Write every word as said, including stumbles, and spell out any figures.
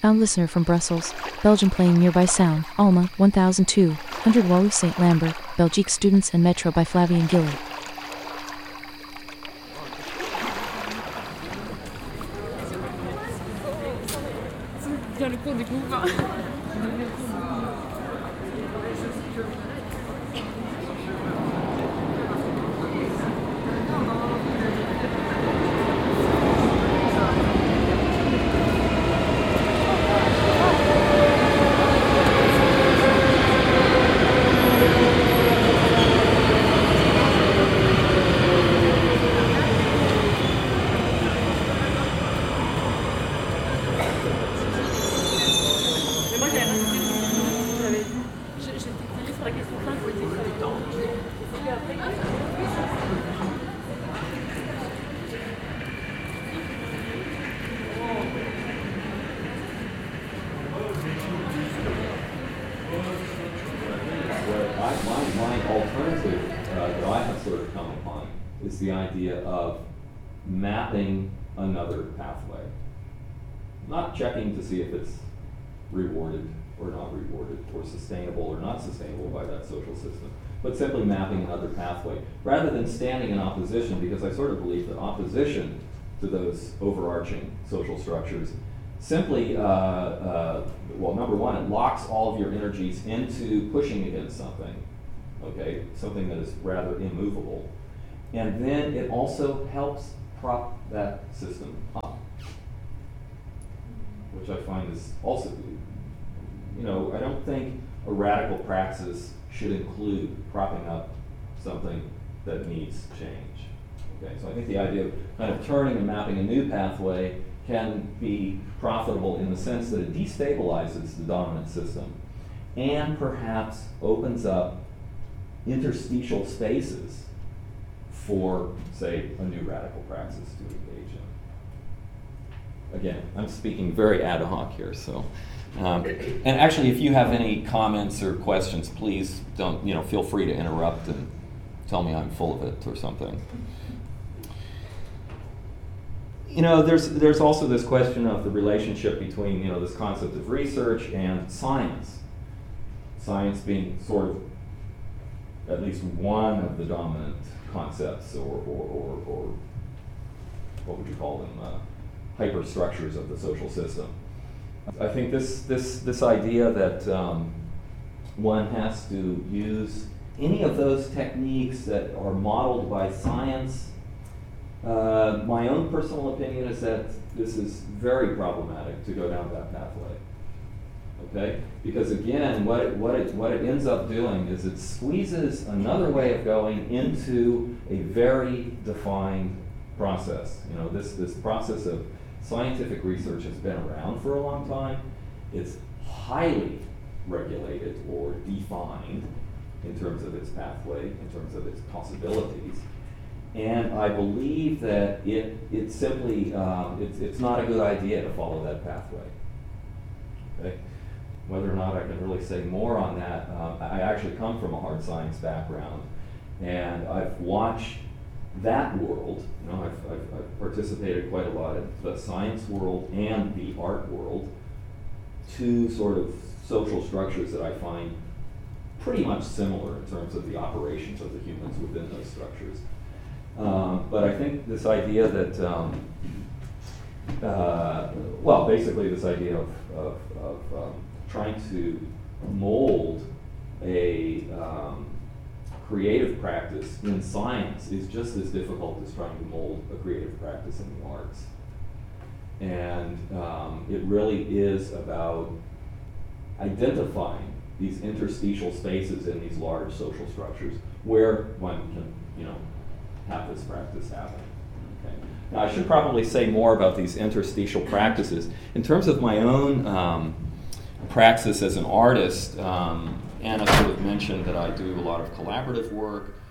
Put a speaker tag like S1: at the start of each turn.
S1: Found listener from Brussels, Belgium playing nearby sound, Alma, one thousand two hundred Wally Saint Lambert, Belgique Students and Metro by Flavian Gilly.
S2: Bien le cours du coup.
S3: The idea of mapping another pathway. Not checking to see if it's rewarded or not rewarded, or sustainable or not sustainable by that social system, but simply mapping another pathway, rather than standing in opposition, because I sort of believe that opposition to those overarching social structures simply, uh, uh, well, number one, it locks all of your energies into pushing against something, okay, something that is rather immovable. And then it also helps prop that system up, which I find is also, you know, I don't think a radical praxis should include propping up something that needs change. Okay, so I think the idea of kind of turning and mapping a new pathway can be profitable in the sense that it destabilizes the dominant system and perhaps opens up interstitial spaces for, say, a new radical praxis to engage in. Again, I'm speaking very ad hoc here, so. Um, and actually, if you have any comments or questions, please don't, you know, feel free to interrupt and tell me I'm full of it or something. You know, there's there's also this question of the relationship between, you know, this concept of research and science. Science being sort of at least one of the dominant concepts, or, or, or, or what would you call them, uh, hyperstructures of the social system. I think this this this idea that um, one has to use any of those techniques that are modeled by science, uh, my own personal opinion is that this is very problematic to go down that pathway. Okay? Because again, what it, what it what it ends up doing is it squeezes another way of going into a very defined process. You know, this this process of scientific research has been around for a long time. It's highly regulated or defined in terms of its pathway, in terms of its possibilities. And I believe that it it simply um, it's it's not a good idea to follow that pathway. Okay? Whether or not I can really say more on that, uh, I actually come from a hard science background, and I've watched that world. You know, I've, I've, I've participated quite a lot in the science world and the art world, two sort of social structures that I find pretty much similar in terms of the operations of the humans within those structures. Um, but I think this idea that, um, uh, well, basically this idea of, of, of um, trying to mold a um, creative practice in science is just as difficult as trying to mold a creative practice in the arts. And um, it really is about identifying these interstitial spaces in these large social structures where one can, you know, have this practice happen. Okay. Now, I should probably say more about these interstitial practices. In terms of my own um, praxis as an artist, um, Anna sort of mentioned that I do a lot of collaborative work.